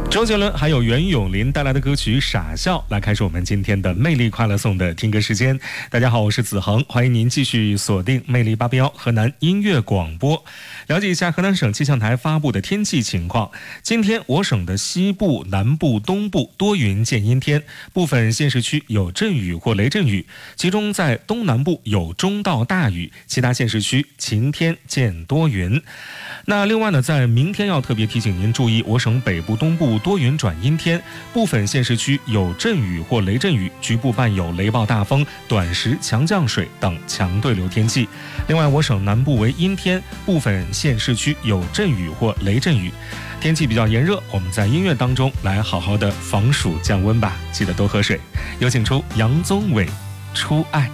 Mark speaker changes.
Speaker 1: 周杰伦还有袁咏琳带来的歌曲《傻笑》来开始我们今天的魅力快乐颂的听歌时间。大家好，我是子恒，欢迎您继续锁定魅力881河南音乐广播。了解一下河南省气象台发布的天气情况。今天我省的西部、南部、东部多云见阴天，部分县市区有阵雨或雷阵雨，其中在东南部有中到大雨，其他县市区晴天见多云。那另外呢，在明天要特别提醒您注意，我省北部、东部多云转阴天，部分县市区有阵雨或雷阵雨，局部伴有雷暴大风、短时强降水等强对流天气。另外，我省南部为阴天，部分县市区有阵雨或雷阵雨，天气比较炎热，我们在音乐当中来好好的防暑降温吧，记得多喝水。有请出杨宗纬《初爱》。